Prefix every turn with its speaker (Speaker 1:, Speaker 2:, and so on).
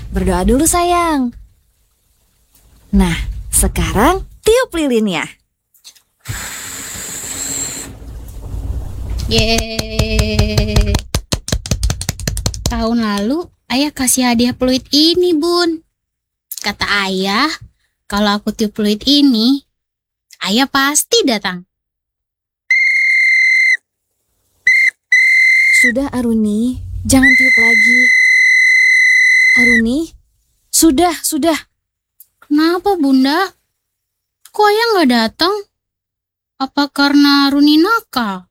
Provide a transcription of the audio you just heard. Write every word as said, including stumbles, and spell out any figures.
Speaker 1: berdoa dulu sayang. Nah, sekarang tiup lilinnya.
Speaker 2: Yeay. Tahun lalu ayah kasih hadiah peluit ini, Bun. Kata ayah, kalau aku tiup peluit ini, ayah pasti datang.
Speaker 1: Sudah Aruni, jangan tiup lagi. Aruni, sudah, sudah.
Speaker 2: Kenapa, Bunda? Kok ayah nggak datang? Apa karena Runi nakal?